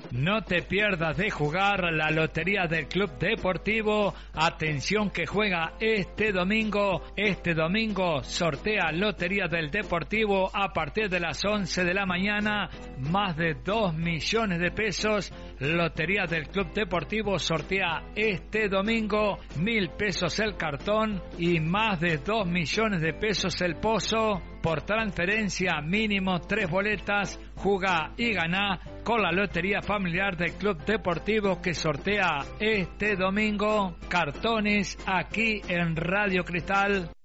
No te pierdas de jugar la lotería del Club Deportivo. Atención que juega este domingo. Este domingo sortea Lotería del Deportivo a partir de las 11 de la mañana. Más de 2 millones de pesos. Lotería del Club Deportivo sortea este domingo 1.000 pesos el cartón y más de 2 millones de pesos el pozo. Por transferencia mínimo 3 boletas. Jugá y ganá con la lotería familiar del Club Deportivo que sortea este domingo. Cartones aquí en Radio Cristal.